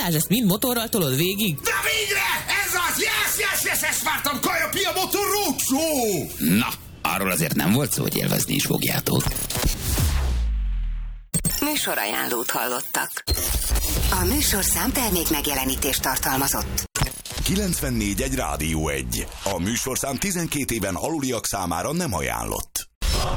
Balázs, ezt mind motorral tolod végig? De végre! Ez az! Yes, ezt vártam! Kaja Pia Motor Roadshow! Na, arról azért nem volt szó, hogy élvezni is fogjátok. Műsorajánlót hallottak. A műsorszám termék megjelenítést tartalmazott. 94.1 Rádió 1. A műsorszám 12 éven aluliak számára nem ajánlott.